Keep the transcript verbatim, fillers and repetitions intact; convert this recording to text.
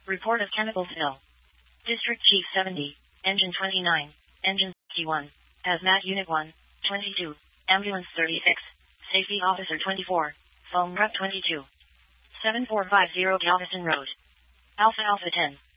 Report of chemical spill. District Chief seventy, Engine twenty-nine, Engine sixty-one, Hazmat Unit one, twenty-two, Ambulance thirty-six, Safety Officer twenty-four, Foam Rep twenty-two. seven four five zero Galveston Road. Alpha Alpha ten.